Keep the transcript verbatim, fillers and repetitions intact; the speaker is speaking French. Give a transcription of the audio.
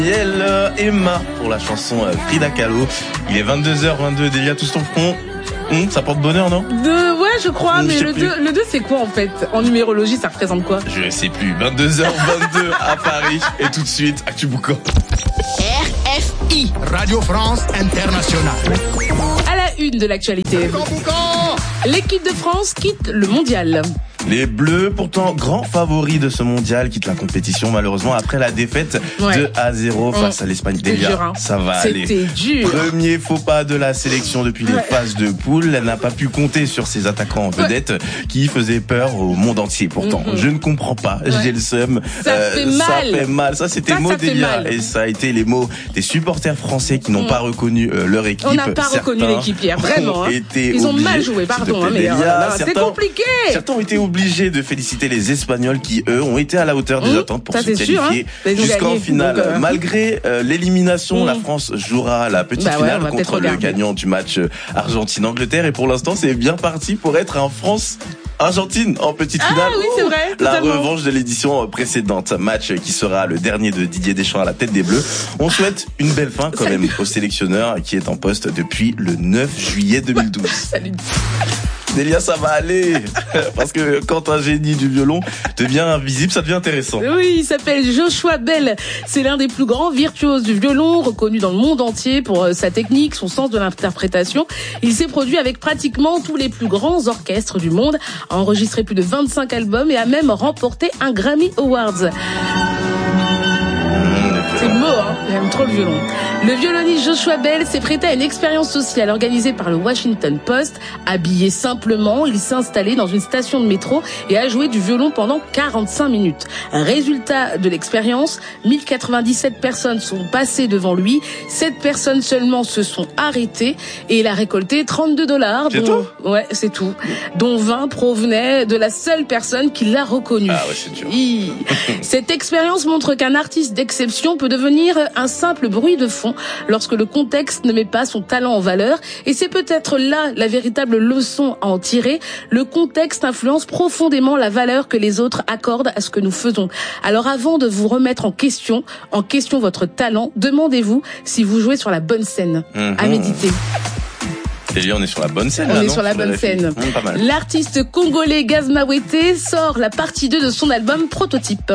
Elle, Emma pour la chanson Frida Kahlo. Il est vingt-deux heures vingt-deux, Delia, tout ton front. Hum, ça porte bonheur, non? De, ouais, je crois, Hum, mais je le sais deux, le deux, c'est quoi en fait? En numérologie, ça représente quoi? Je sais plus. vingt-deux heures vingt-deux à Paris. Et tout de suite, Actu Boucan. R F I, Radio France Internationale. À la une de l'actualité. L'équipe de France quitte le mondial. Les Bleus, pourtant grands favoris de ce mondial, quittent la compétition malheureusement après la défaite ouais. deux à zéro face mmh. à l'Espagne. Delia, dur, hein. ça va C'était aller. C'était dur. Premier faux pas de la sélection depuis ouais. les phases de poule. Elle n'a pas pu compter sur ses attaquants en vedette ouais. qui faisaient peur au monde entier. Pourtant, mmh. je ne comprends pas. Ouais. J'ai le seum. Ça euh, fait mal. Ça fait mal. Ça, c'était le mot Delia. Et ça a été les mots des supporters français qui n'ont mmh. pas reconnu euh, leur équipe. On n'a pas Certains reconnu l'équipe hier, vraiment. Hein. Ils ont mal joué, pardon. Hein, mais c'est compliqué. Certains ont été obligés de féliciter les Espagnols qui, eux, ont été à la hauteur des mmh, attentes pour se qualifier hein jusqu'en finale. Donc, euh... Malgré euh, l'élimination, mmh. la France jouera la petite bah finale ouais, contre le gagnant du match Argentine-Angleterre. Et pour l'instant, c'est bien parti pour être un France-Argentine en petite finale. Ah oui, c'est vrai. La totalement. revanche de l'édition précédente. Match qui sera le dernier de Didier Deschamps à la tête des Bleus. On souhaite une belle fin quand Salut. même au sélectionneur qui est en poste depuis le neuf juillet deux mille douze. Salut. Delia, ça va aller. Parce que quand un génie du violon devient invisible, ça devient intéressant. Oui, il s'appelle Joshua Bell. C'est l'un des plus grands virtuoses du violon, reconnu dans le monde entier pour sa technique, son sens de l'interprétation. Il s'est produit avec pratiquement tous les plus grands orchestres du monde, a enregistré plus de vingt-cinq albums et a même remporté un Grammy Awards. C'est beau, hein? J'aime trop le violon. Le violoniste Joshua Bell s'est prêté à une expérience sociale organisée par le Washington Post. Habillé simplement, il s'est installé dans une station de métro et a joué du violon pendant quarante-cinq minutes. Résultat de l'expérience, mille quatre-vingt-dix-sept personnes sont passées devant lui. sept personnes seulement se sont arrêtées et il a récolté trente-deux dollars. C'est dont... tout? Ouais, c'est tout. Dont vingt provenaient de la seule personne qui l'a reconnu. Ah ouais, c'est dur. Il... Cette expérience montre qu'un artiste d'exception peut devenir un simple bruit de fond lorsque le contexte ne met pas son talent en valeur. Et c'est peut-être là la véritable leçon à en tirer. Le contexte influence profondément la valeur que les autres accordent à ce que nous faisons. Alors avant de vous remettre en question, en question votre talent, demandez-vous si vous jouez sur la bonne scène. Mmh. À méditer. Delia, on est sur la bonne scène. On là, est non sur la bonne scène. Mmh, pas mal. L'artiste congolais Gaz Mawete sort la partie deux de son album Prototype.